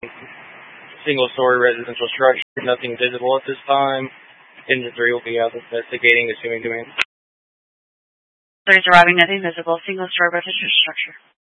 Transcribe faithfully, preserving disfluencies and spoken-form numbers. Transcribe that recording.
Single-story residential structure, nothing visible at this time. Engine three will be out investigating, assuming command. There's arriving, nothing visible, single-story residential structure.